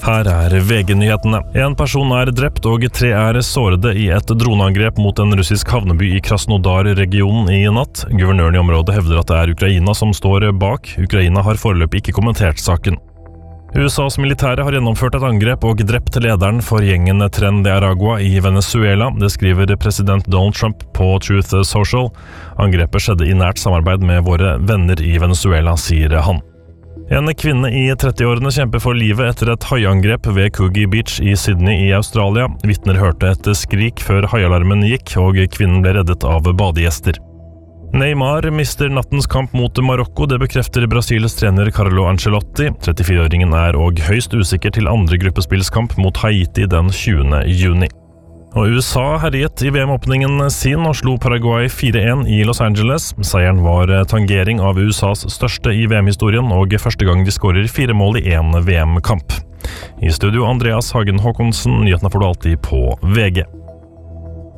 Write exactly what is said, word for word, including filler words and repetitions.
Her er V G-nyhetene. En person er drept og tre er sårede i et droneangrep mot en russisk havneby i Krasnodar-regionen i natt. Guvernøren i området hevder at det er Ukraina som står bak. Ukraina har foreløpig ikke kommentert saken. U S A's militære har gjennomført et angrep og drept lederen for gjengen Tren de Aragua i Venezuela. Det skriver president Donald Trump på Truth Social. Angrepet skjedde i nært samarbeid med våre venner i Venezuela, sier han. En kvinne i trettiårene kjemper for livet etter et haiangrep ved Coogee Beach i Sydney i Australia. Vitner hørte et skrik før haialarmen gikk, og kvinnen ble reddet av badegjester. Neymar mister nattens kamp mot Marokko, det bekrefter Brasils trener Carlo Ancelotti. trettifire-åringen er og høyst usikker til andre gruppespillskamp mot Haiti den tjuende juni. Og U S A herjet i V M-åpningen sin og slo Paraguay fire en i Los Angeles. Seieren var tangering av U S A's største i V M-historien, og første gang de skårer fire mål i en V M-kamp. I studio Andreas Hagen Håkonsen, nyhetene får du alltid på V G.